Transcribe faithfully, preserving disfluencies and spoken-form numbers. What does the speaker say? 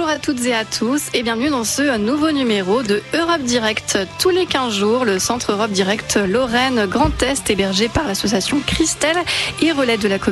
Bonjour à toutes et à tous et bienvenue dans ce nouveau numéro de Europe Direct. Tous les quinze jours, le Centre Europe Direct Lorraine Grand Est, hébergé par l'association Christelle et relais de la communauté